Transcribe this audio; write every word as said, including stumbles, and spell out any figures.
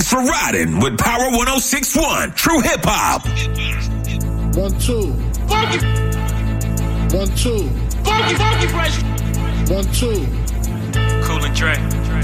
for riding with Power one oh six point one, True Hip Hop. One, two. Funky. One, two. Funky, funky fresh. One, two. Cool and Dre.